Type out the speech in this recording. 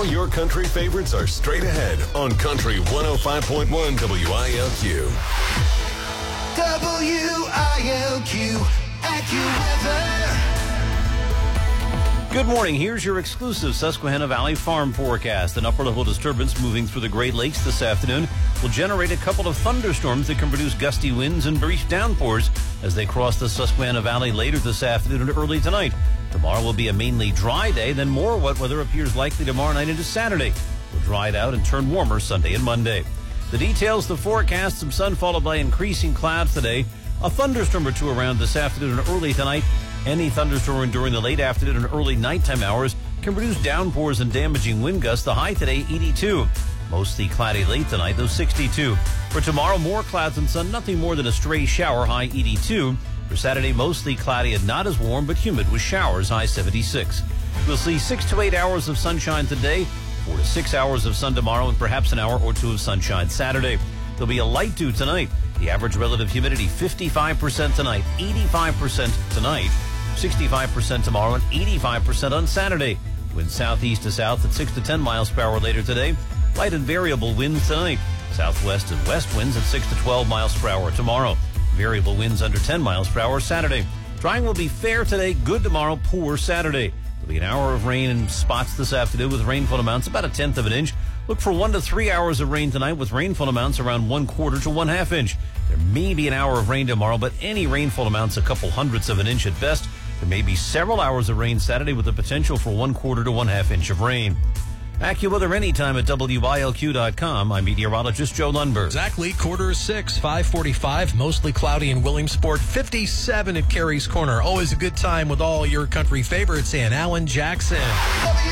All your country favorites are straight ahead on Country 105.1 WILQ. WILQ AccuWeather. Good morning. Here's your exclusive Susquehanna Valley farm forecast. An upper level disturbance moving through the Great Lakes this afternoon will generate a couple of thunderstorms that can produce gusty winds and brief downpours as they cross the Susquehanna Valley later this afternoon and early tonight. Tomorrow will be a mainly dry day, then more wet weather appears likely tomorrow night into Saturday. We'll dry it out and turn warmer Sunday and Monday. The details, the forecast, some sun followed by increasing clouds today. A thunderstorm or two around this afternoon and early tonight. Any thunderstorm during the late afternoon and early nighttime hours can produce downpours and damaging wind gusts. The high today, 82. Mostly cloudy late tonight, though 62. For tomorrow, more clouds and sun, nothing more than a stray shower, high 82. For Saturday, mostly cloudy and not as warm, but humid with showers, high 76. We'll see 6 to 8 hours of sunshine today, 4 to 6 hours of sun tomorrow, and perhaps an hour or two of sunshine Saturday. There'll be a light dew tonight. The average relative humidity, 55% tonight, 85% tonight. 65% tomorrow and 85% on Saturday. Wind southeast to south at 6 to 10 miles per hour later today. Light and variable winds tonight. Southwest and west winds at 6 to 12 miles per hour tomorrow. Variable winds under 10 miles per hour Saturday. Drying will be fair today, good tomorrow, poor Saturday. There'll be an hour of rain in spots this afternoon with rainfall amounts about 1/10 of an inch. Look for 1 to 3 hours of rain tonight with rainfall amounts around 1/4 to 1/2 inch. There may be an hour of rain tomorrow, but any rainfall amounts a couple hundredths of an inch at best. There may be several hours of rain Saturday with the potential for 1/4 to 1/2 inch of rain. AccuWeather anytime at WILQ.com. I'm meteorologist Joe Lundberg. Exactly, 5:45, 5:45, mostly cloudy in Williamsport, 57 at Carey's Corner. Always a good time with all your country favorites and Alan Jackson.